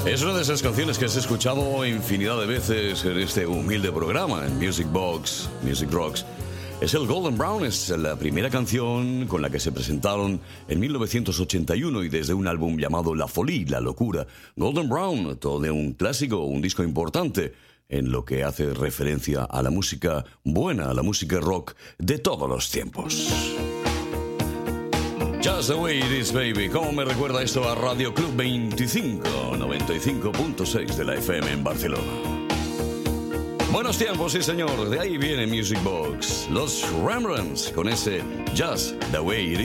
Es una de esas canciones que has escuchado infinidad de veces en este humilde programa, en Music Box, Music Rocks. Es el Golden Brown, es la primera canción con la que se presentaron en 1981 y desde un álbum llamado La Folie, La Locura. Golden Brown, todo un clásico, un disco importante en lo que hace referencia a la música buena, a la música rock de todos los tiempos. Just the way it is, baby. ¿Cómo me recuerda esto a Radio Club 25, 95.6 de la FM en Barcelona? Buenos tiempos, sí señor. De ahí viene Music Box. Los Rembrandts con ese Just the way it is.